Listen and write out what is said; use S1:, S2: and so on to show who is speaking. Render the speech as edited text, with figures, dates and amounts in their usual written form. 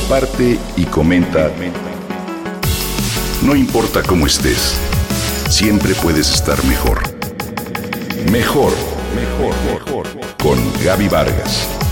S1: comparte y comenta. No importa cómo estés, siempre puedes estar mejor. Mejor, mejor, mejor. Con Gaby Vargas.